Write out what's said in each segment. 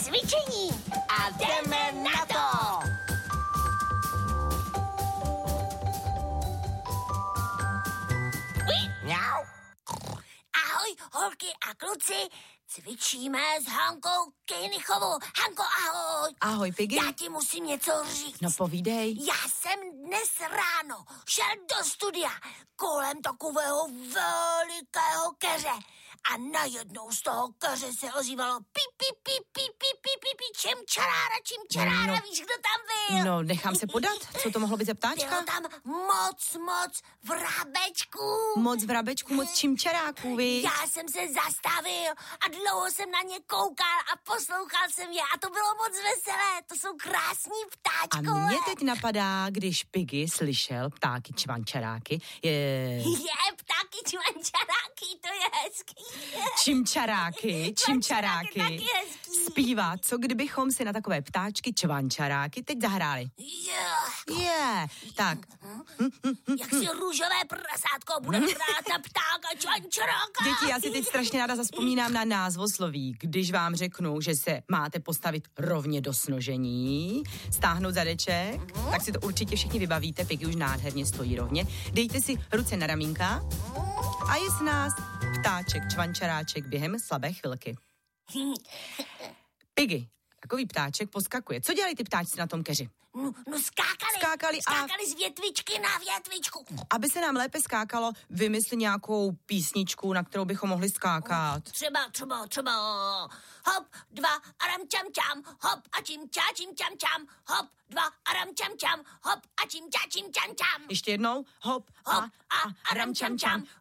cvičení a jdeme na to! Mňau. Ahoj, holky a kluci, cvičíme s Hankou Kejnichovou. Hanko, ahoj. Ahoj, Piggy. Já ti musím něco říct. No povídej. Já jsem dnes ráno šel do studia kolem takového velikého keře a najednou z toho keře se ozývalo pi, čimčarára, víš, kdo tam byl? No, nechám se podat. Co to mohlo být za ptáčka? Bylo tam moc vrabečků. Moc vrabečků, moc čimčaráků, víš? Já jsem se zastavil a dlouho jsem na ně koukal a poslouchal jsem je a to bylo moc veselé. To jsou krásní ptáčkové. A mě teď napadá, když Piggy slyšel ptáky čvančaráky, je ptáky čvančaráky, to je hezký. čimčaráky, Taky hezký. zpívá, co kdybychom si na takové ptáčky čvančaráky teď zahráli. Tak. Jak si růžové prasátko budeme hrát na ptáka čvančaráka. Děti, já si teď strašně ráda zavzpomínám na názvosloví. Když vám řeknu, že se máte postavit rovně do snožení, stáhnout zadeček, tak si to určitě všichni vybavíte. Piggy už nádherně stojí rovně. Dejte si ruce na ramínka a je s nás ptáček, čvančaráček během slabé chvilky. Piggy, takový ptáček poskakuje. Co dělají ty ptáčci na tom keři? No skákali z větvičky na větvičku. Aby se nám lépe skákalo, vymysli nějakou písničku, na kterou bychom mohli skákat. Třeba hop, 2 a ram čam, hop a čim čam, hop, 2 a ram čam, hop a čim čam. Ještě jednou, hop a ram čam,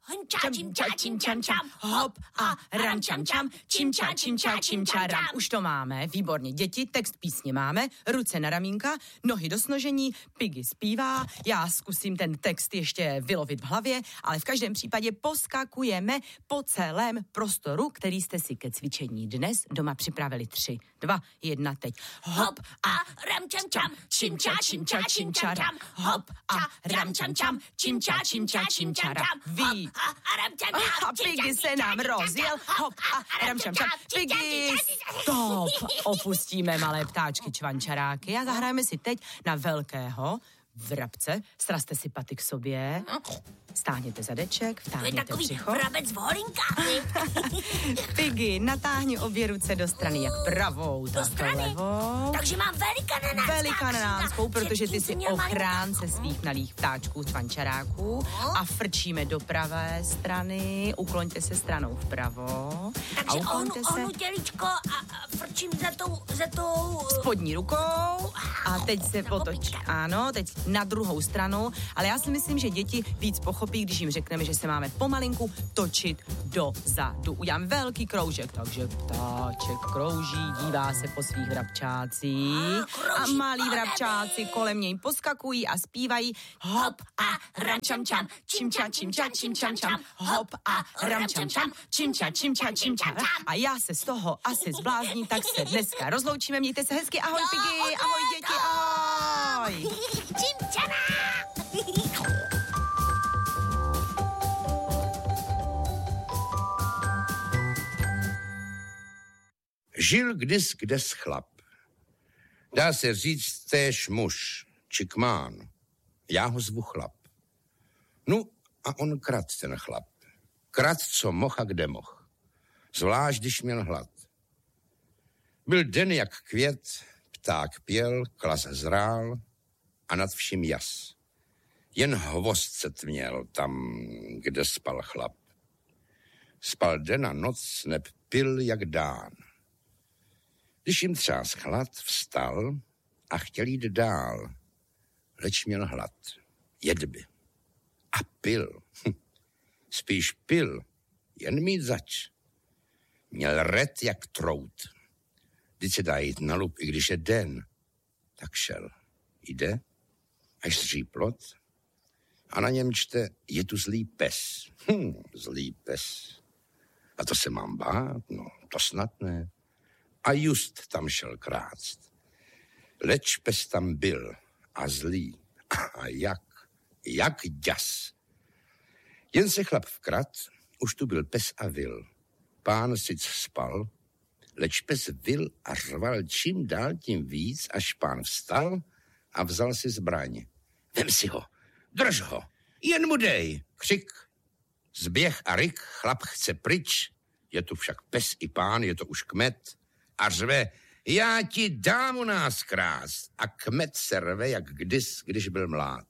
hop a ram čam, čim ram. Už to máme, výborně. Děti, text písně máme, ruce na ramínka, nohy do snožení, Piggy zpívá, já zkusím ten text ještě vylovit v hlavě, ale v každém případě poskakujeme po celém prostoru, který jste si ke cvičení dnes doma připravili. 3, 2, 1, teď. Hop a ram čam, čim čam, hop a ram čam, čim ram. Ví. A Piggy se nám rozjel, hop a ram čam, Piggy, stop. Opustíme malé ptáčky čvančaráky a zahrajeme si teď na velkého vrabce. Srazte si paty k sobě, stáhněte zadeček, vtáhněte břicho. To je takový vrabec v holinkách. Piggy, natáhni obě ruce do strany, jak pravou, tak levou. Takže mám Velikananánskou, protože ty jsi ochránce svých malých ptáčků, čvančaráků. A frčíme do pravé strany, ukloňte se stranou vpravo. Takže onu těličko a frčím za tou spodní rukou a teď se potoč. Ano, teď na druhou stranu, ale já si myslím, že děti víc pochopí, když jim řekneme, že se máme pomalinku točit dozadu. Udělám velký kroužek, takže ptáček krouží, dívá se po svých vrabčácích a malí vrabčáci kolem něj poskakují a zpívají hop a ram čam, čim čam, hop a ram čam, čim čam. A já se z toho asi zblázním, tak se dneska rozloučíme. Mějte se hezky, ahoj Piggy, ahoj děti, ahoj. Čimčana. Žil kdes chlap. Dá se říct též muž, či kmán. Já ho zvu chlap. No a on krad ten chlap. Krad, co moh a kde moh. Zvlášť, když měl hlad. Byl den jak květ, pták pěl, klas zrál a nad vším jas. Jen hvostcet měl tam, kde spal chlap. Spal den a noc, neb pil jak dán. Když jim třás chlad, vstal a chtěl jít dál, leč měl hlad, jedby. A pil. Spíš pil, jen mít zač. Měl red jak trout. Když se dá jít na lup, i když je den, tak šel. Jde, až zří plot a na něm čte, je tu zlý pes. Zlý pes. A to se mám bát? No, to snad ne. A just tam šel krást. Leč pes tam byl a zlý. A jak ďas. Jen se chlap vkrat, už tu byl pes a vil. Pán sic spal, Leč pes vyl a řval čím dál tím víc, až pán vstal a vzal si zbraň. Vem si ho, drž ho, jen mu dej, křik. Zběh a ryk, chlap chce pryč, je tu však pes i pán, je to už kmet a řve, já ti dám u nás krás. A kmet se rve, jak kdys, když byl mlád.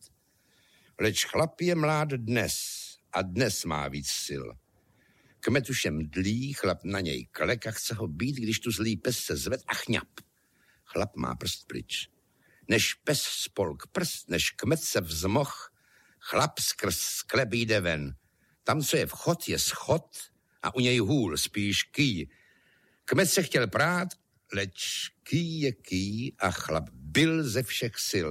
Leč chlap je mlád dnes a dnes má víc sil. Kmet už je mdlý, chlap na něj klek a chce ho být, když tu zlý pes se zved a chňap. Chlap má prst pryč. Než pes spolk prst, než kmet se vzmoh, chlap skrz sklep jde ven. Tam, co je vchod, je schod a u něj hůl, spíš kýj. Kmet se chtěl prát, leč kýj je kýj a chlap byl ze všech sil.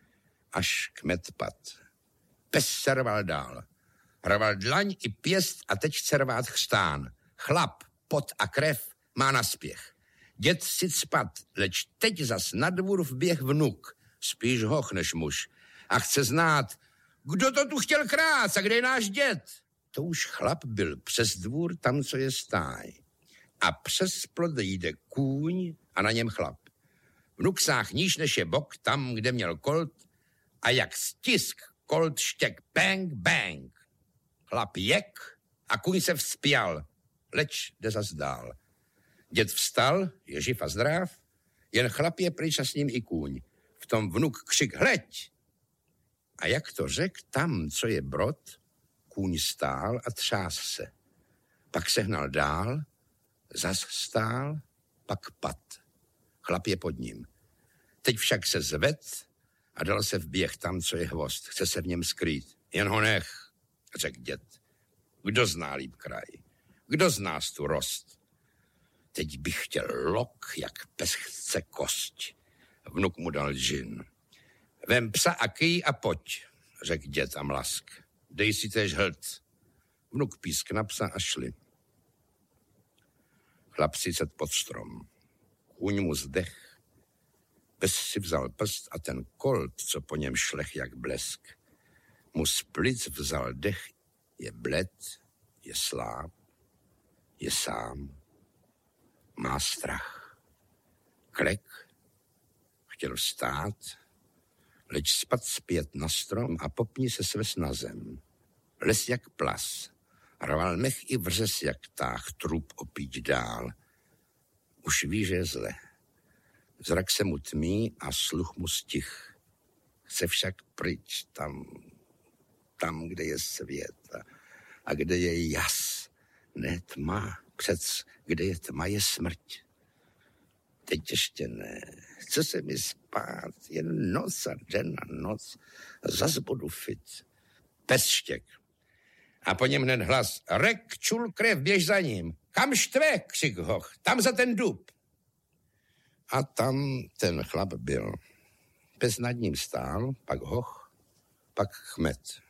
Až kmet pad. Pes se rval dál. Rval dlaň i pěst a teď chce rvát chřtán. Chlap, pot a krev má naspěch. Děd si spad, leč teď zas na dvůr vběh vnuk, spíš hoch než muž. A chce znát, kdo to tu chtěl krát a kde je náš děd? To už chlap byl přes dvůr, tam, co je stáj. A přes plot jde kůň a na něm chlap. Vnuk sáh níž než je bok, tam, kde měl kolt, a jak stisk kolt štěk, bang, bang. Chlap jek a kůň se vzpěl, leč jde zas dál. Děd vstal, je živ a zdrav, jen chlap je pryč a s ním i kůň. V tom vnuk křik, hleď! A jak to řek, tam, co je brod, kůň stál a třás se. Pak se hnal dál, zas stál, pak pad. Chlap je pod ním. Teď však se zved a dal se v běh tam, co je hvozd. Chce se v něm skrýt. Jen ho nech, řekl děd. Kdo zná líp kraj? Kdo z nás tu rost? Teď bych chtěl lok, jak pes chce kost. Vnuk mu dal džin. Vem psa a kýj a pojď, řekl děd a mlask. Dej si též hlt. Vnuk písk na psa a šli. Chlap si set pod strom. Kůň mu zdech. Pes si vzal prst a ten kolt, co po něm šlech jak blesk, mu z plic vzal dech, je bled, je sláb, je sám, má strach. Klek, chtěl vstát, leč spad zpět na strom a popni se svez na zem. Les jak plas, rval mech i vřes jak táh, trup opít dál. Už ví, že je zle. Zrak se mu tmí a sluch mu stich. Chce však pryč tam, kde je svět a kde je jas. Ne tma, přec kde je tma, je smrť. Teď ještě ne, chce se mi spát, jen noc a den a noc, zas budu fit. Pes štěk. A po něm hned hlas, rek, čul krev, běž za ním. Kam štve, křik hoch, tam za ten dub. A tam ten chlap byl. Pes nad ním stál, pak hoch, pak chmet.